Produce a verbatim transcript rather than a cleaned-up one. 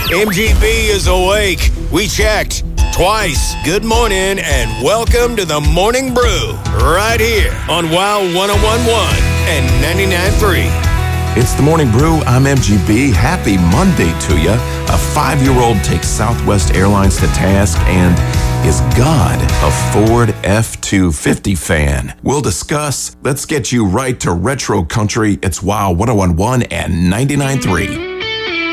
M G B is awake. We checked twice. Good morning and welcome to the Morning Brew right here on Wow one oh one point one and ninety-nine point three. It's the Morning Brew. I'm M G B. Happy Monday to you. A five-year-old takes Southwest Airlines to task, and is God a Ford F two fifty fan? We'll discuss. Let's get you right to retro country. It's Wow one oh one point one and ninety-nine point three.